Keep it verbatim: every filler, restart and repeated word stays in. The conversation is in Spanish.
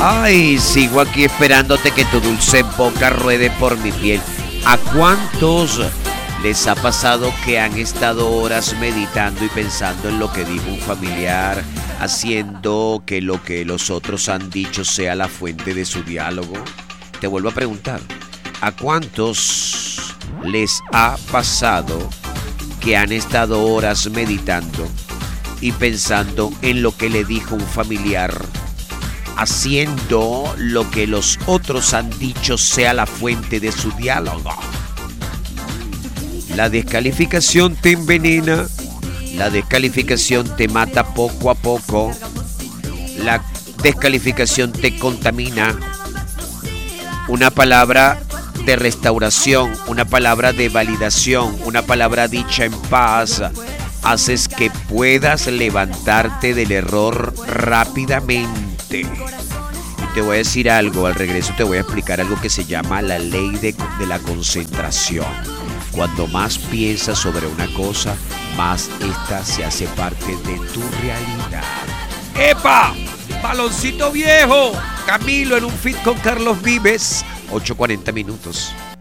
Ay, sigo aquí esperándote que tu dulce boca ruede por mi piel. ¿A cuántos les ha pasado que han estado horas meditando y pensando en lo que dijo un familiar, haciendo que lo que los otros han dicho sea la fuente de su diálogo? Te vuelvo a preguntar, ¿a cuántos les ha pasado que han estado horas meditando y pensando en lo que le dijo un familiar, haciendo lo que los otros han dicho sea la fuente de su diálogo? La descalificación te envenena, la descalificación te mata poco a poco, la descalificación te contamina. Una palabra de restauración, una palabra de validación, una palabra dicha en paz, haces que puedas levantarte del error rápidamente. Y te voy a decir algo, al regreso te voy a explicar algo que se llama la ley de, de la concentración. Cuando más piensas sobre una cosa, más esta se hace parte de tu realidad. ¡Epa! ¡Baloncito viejo! Camilo en un feat con Carlos Vives. ocho cuarenta minutos.